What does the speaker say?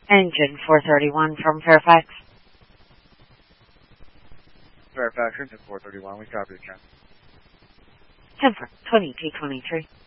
Engine 431 from Fairfax. Fairfax, engine 431, we copy the count. 10 for 2223.